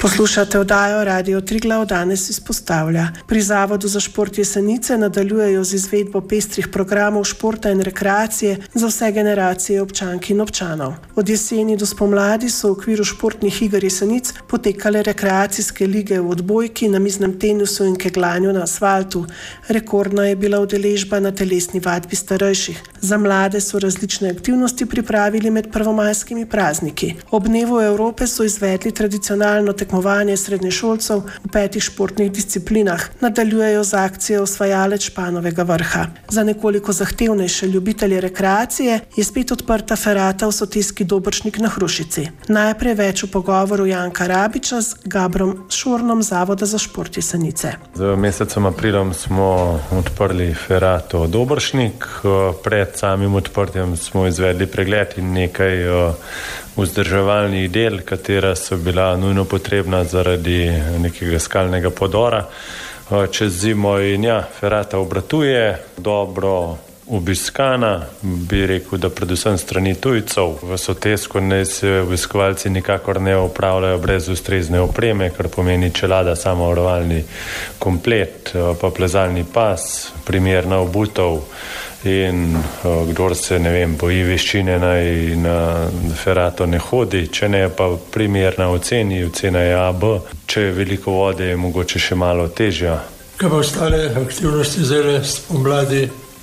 Poslušate oddajo Radio Triglav danes izpostavlja. Pri Zavodu za šport Jesenice nadaljujejo z izvedbo pestrih programov športa in rekreacije za vse generacije občank in občanov. Od jeseni do spomladi so v okviru športnih iger Jesenic potekale rekreacijske lige v odbojki, namiznem tenisu in kegljanju na asfaltu. Rekordna je bila udeležba na telesni vadbi starejših. Za mlade so različne aktivnosti pripravili med prvomajskimi prazniki. Ob dnevu Evrope so izvedli tradicionalno tekmovanje srednješolcev v 5 športnih disciplinah. Nadaljujejo z akcijo Osvajalec Španovega vrha. Za nekoliko zahtevnejše ljubitelje rekreacije je spet odprta ferata v Soteski Dobršnik na Hrušici. Najprej več v pogovoru Janka Rabiča z Gabrom Šornom Zavoda za šport Jesenice. Z mesecem aprilom smo odprli ferato Dobršnik. Pred samim odprtjem smo izvedli pregled in nekaj vzdrževalnih del, katera so bila nujno potrebna zaradi nekega skalnega podora. Čez zimo in ferata obratuje, dobro obiskana, bi rekel, da predvsem strani tujcev. V Sotesku se obiskovalci nikakor ne upravljajo brez ustrezne opreme, kar pomeni čelada, samavarovalni komplet, pa plezalni pas, primerna obutev. In kdor se, boji veščine, naj na ferato ne hodi, če ne pa primerna ocena je AB, če je veliko vode, je mogoče še malo težja. Kaj pa ostale aktivnosti zdaj spomladi?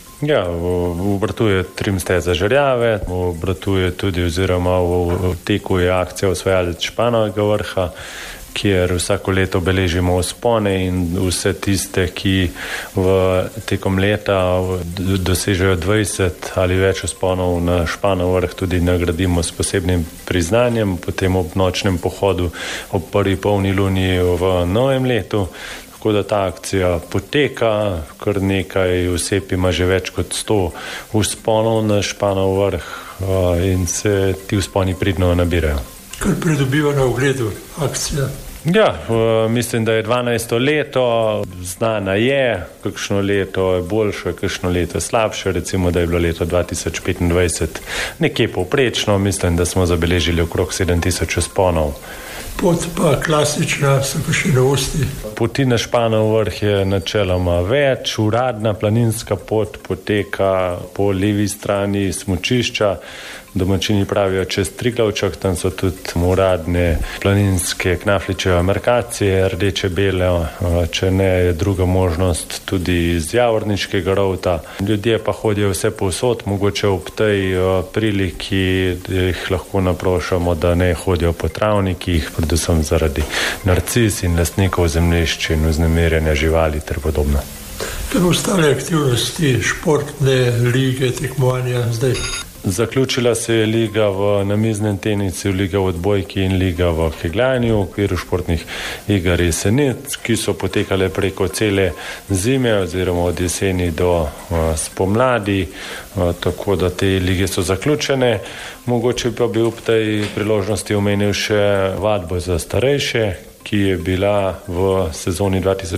Obratuje trim steza žerjave, obratuje tudi oziroma v teku je akcija Osvajalec Španovega vrha, kjer vsako leto beležimo vzpone in vse tiste, ki tekom leta dosežejo 20 ali več vzponov na Španov vrh, tudi nagradimo s posebnim priznanjem, potem ob nočnem pohodu ob prvi polni luni v novem letu. Tako da ta akcija poteka, kar nekaj oseb ima že več kot 100 vzponov na Španov vrh in se ti vzponi pridno nabirajo. Kar pridobiva na ugledu akcija? Mislim, da je 12. leto, znana je, kakšno leto je boljše, kakšno leto je slabše, recimo, da je bilo leto 2025 nekje povprečno, mislim, da smo zabeležili okrog 7000 vzponov. Pot pa klasična, so pa še novosti. Poti na Španov vrh je načeloma več, uradna planinska pot poteka po levi strani smučišča, domačini pravijo čez Triglavček, tam so tudi uradne planinske knafličeve markacije, rdeče-bele, če ne je druga možnost tudi iz Javorniškega rovta. Ljudje pa hodijo vse povsod, mogoče ob tej priliki jih lahko naprošamo, da ne hodijo po travnikih, predvsem zaradi narcis in lastnikov zemljišč in vznemirjanja živali ter podobno. Kaj ostale aktivnosti, športne lige, tekmovanja zdaj? Zaključila se je liga v namiznem tenisu, liga v odbojki in liga v kegljanju v okviru športnih iger Jesenic, ki so potekale preko cele zime oziroma od jeseni do spomladi, tako da te lige so zaključene. Mogoče pa bi ob tej priložnosti omenil še vadbo za starejše, ki je bila v sezoni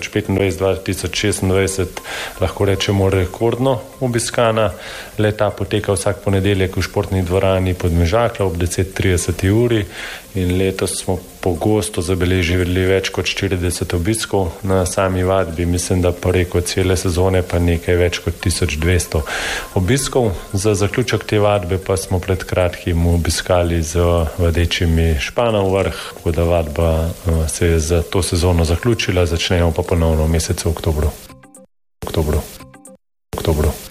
2025-2026 lahko rečemo rekordno obiskana. Leta poteka vsak ponedeljek v športni dvorani Podmežakla ob 10:30 uri in letos smo pogosto zabeležili več kot 40 obiskov na sami vadbi. Mislim, da preko cele sezone pa nekaj več kot 1200 obiskov. Za zaključek te vadbe pa smo pred kratkim obiskali z vadečimi Španov vrh, tako da vadba se je za to sezono zaključila, začnemo pa ponovno v mesecu oktobru.